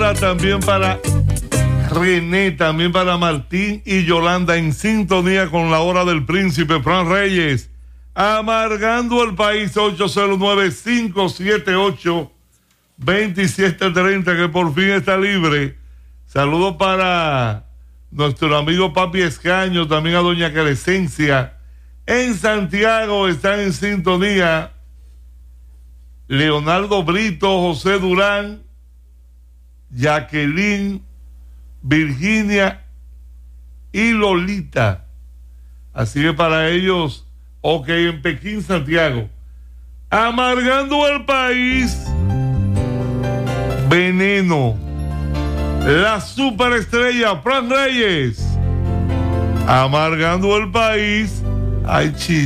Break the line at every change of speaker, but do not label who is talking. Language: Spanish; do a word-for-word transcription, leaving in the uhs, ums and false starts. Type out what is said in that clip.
Paola, también para René, también para Martín y Yolanda, en sintonía con la hora del príncipe. Fran Reyes, amargando el país. Ocho cero nueve, cinco siete ocho, dos siete tres cero, que por fin está libre. Saludos para nuestro amigo Papi Escaño, también a doña Crescencia en Santiago, están en sintonía. Leonardo Brito, José Durán, Jacqueline, Virginia y Lolita. Así que para ellos, ok, en Pekín, Santiago, amargando el país. Veneno, la superestrella Fran Reyes, amargando el país. Ay, chi